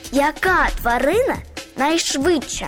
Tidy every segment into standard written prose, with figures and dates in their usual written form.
Яка тварина найшвидша?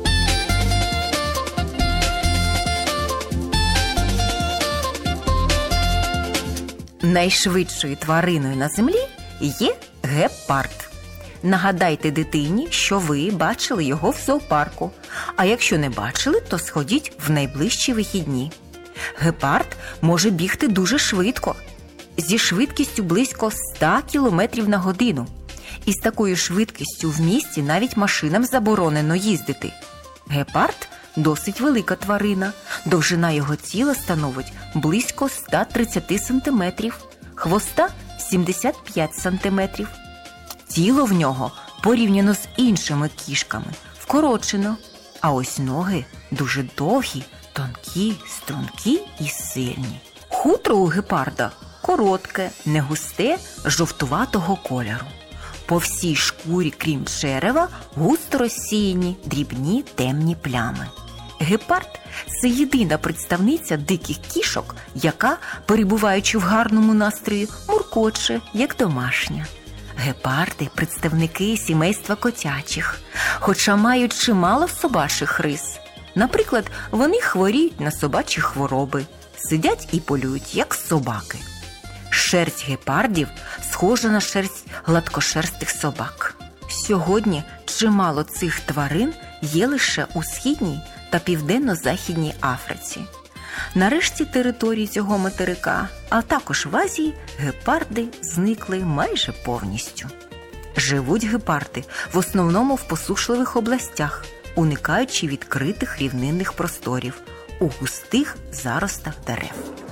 Найшвидшою твариною на землі є гепард. Нагадайте дитині, що ви бачили його в зоопарку. А якщо не бачили, то сходіть в найближчі вихідні. Гепард може бігти дуже швидко, зі швидкістю близько 100 км на годину. І з такою швидкістю в місті навіть машинам заборонено їздити. Гепард досить велика тварина. Довжина його тіла становить близько 130 см, хвоста – 75 см. Тіло в нього, порівняно з іншими кішками, вкорочено, а ось ноги дуже довгі, тонкі, стрункі і сильні. Хутро у гепарда коротке, негусте, жовтуватого кольору. По всій шкурі, крім черева, густо розсіяні дрібні темні плями. Гепард – це єдина представниця диких кішок, яка, перебуваючи в гарному настрої, муркоче, як домашня. Гепарди – представники сімейства котячих, хоча мають чимало собачих рис. Наприклад, вони хворіють на собачі хвороби, сидять і полюють, як собаки. Шерсть гепардів схожа на шерсть гладкошерстих собак. Сьогодні чимало цих тварин є лише у Східній та Південно-Західній Африці. На решті території цього материка, а також в Азії, гепарди зникли майже повністю. Живуть гепарди в основному в посушливих областях, уникаючи відкритих рівнинних просторів, у густих заростах дерев.